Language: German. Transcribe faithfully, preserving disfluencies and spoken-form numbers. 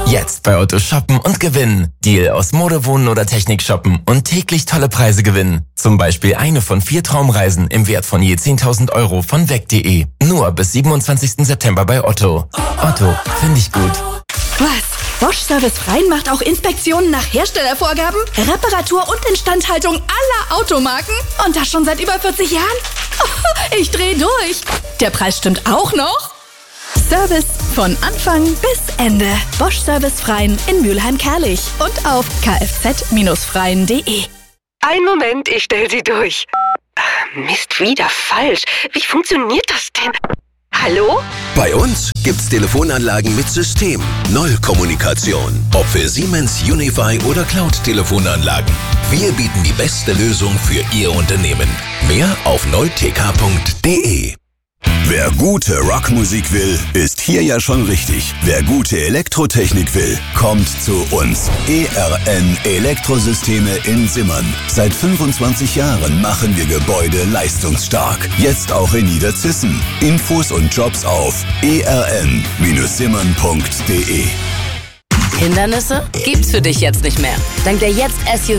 Jetzt bei Otto shoppen und gewinnen. Deal aus Mode, Wohnen oder Technik shoppen und täglich tolle Preise gewinnen. Zum Beispiel eine von vier Traumreisen im Wert von je zehntausend Euro von weg punkt de. Nur bis siebenundzwanzigsten September bei Otto. Otto, finde ich gut. Was? Bosch Service Freien macht auch Inspektionen nach Herstellervorgaben, Reparatur und Instandhaltung aller Automarken? Und das schon seit über vierzig Jahren? Ich dreh durch. Der Preis stimmt auch noch? Service von Anfang bis Ende. Bosch Service Freien in Mülheim-Kerlich und auf kfz freien punkt de. Ein Moment, ich stell sie durch. Mist, wieder falsch. Wie funktioniert das denn? Hallo? Bei uns gibt's Telefonanlagen mit System. Null-Kommunikation. Ob für Siemens, Unify oder Cloud-Telefonanlagen. Wir bieten die beste Lösung für Ihr Unternehmen. Mehr auf null t k punkt de. Wer gute Rockmusik will, ist hier ja schon richtig. Wer gute Elektrotechnik will, kommt zu uns. E R N Elektrosysteme in Simmern. Seit fünfundzwanzig Jahren machen wir Gebäude leistungsstark. Jetzt auch in Niederzissen. Infos und Jobs auf e r n simmern punkt de. Hindernisse gibt's für dich jetzt nicht mehr. Dank der Jetzt S U V